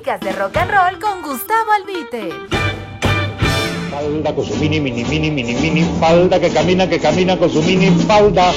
clásicas de rock and roll con Gustavo Albite. Falda con su mini falda, que camina con su mini falda.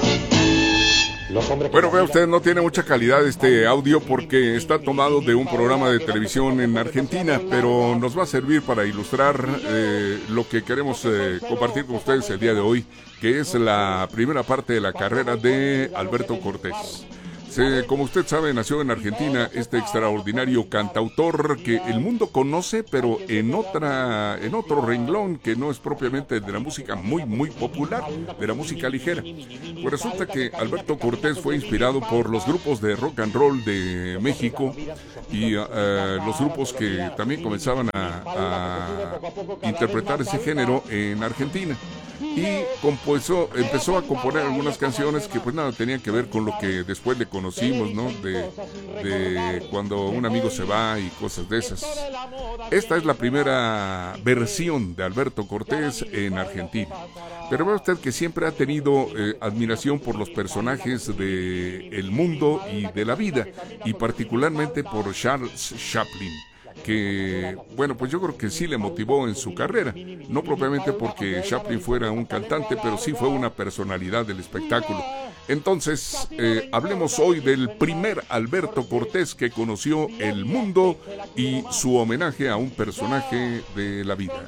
Bueno, vea usted, no tiene mucha calidad este audio porque está tomado de un programa de televisión en Argentina, pero nos va a servir para ilustrar lo que queremos compartir con ustedes el día de hoy, que es la primera parte de la carrera de Alberto Cortés. Como usted sabe, nació en Argentina este extraordinario cantautor que el mundo conoce, pero en otro renglón que no es propiamente de la música muy popular, de la música ligera. Pues resulta que Alberto Cortés fue inspirado por los grupos de rock and roll de México y los grupos que también comenzaban a interpretar ese género en Argentina. Y empezó a componer algunas canciones que pues nada tenían que ver con lo que después le conocimos, ¿no? De cuando un amigo se va y cosas de esas. Esta es la primera versión de Alberto Cortés en Argentina. Pero ve usted que siempre ha tenido admiración por los personajes del mundo y de la vida, y particularmente por Charles Chaplin, que, bueno, pues yo creo que sí le motivó en su carrera, no propiamente porque Chaplin fuera un cantante, pero sí fue una personalidad del espectáculo. Entonces, hablemos hoy del primer Alberto Cortés que conoció el mundo y su homenaje a un personaje de la vida.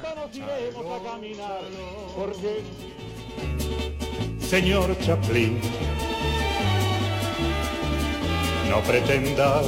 Señor Chaplin, no pretenda